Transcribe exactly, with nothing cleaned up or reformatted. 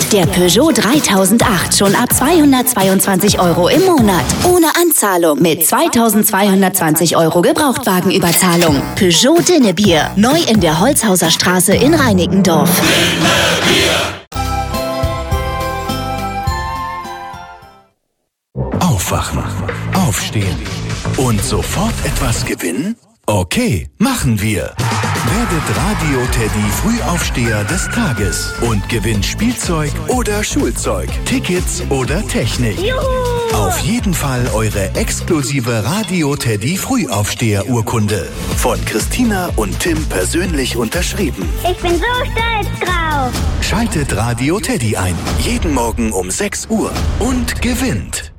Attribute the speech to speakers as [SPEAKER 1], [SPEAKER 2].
[SPEAKER 1] Der Peugeot dreitausendacht schon ab zweihundertzweiundzwanzig Euro im Monat. Ohne Anzahlung mit zweitausendzweihundertzwanzig Euro Gebrauchtwagenüberzahlung. Peugeot Dinnebier. Neu in der Holzhauser Straße in Reinickendorf.
[SPEAKER 2] Aufwachen, aufstehen und sofort etwas gewinnen? Okay, machen wir. Werdet Radio-Teddy Frühaufsteher des Tages und gewinnt Spielzeug oder Schulzeug, Tickets oder Technik.
[SPEAKER 3] Juhu!
[SPEAKER 2] Auf jeden Fall eure exklusive Radio-Teddy Frühaufsteher-Urkunde. Von Christina und Tim persönlich unterschrieben.
[SPEAKER 3] Ich bin so stolz drauf.
[SPEAKER 2] Schaltet Radio-Teddy ein. Jeden Morgen um sechs Uhr und gewinnt.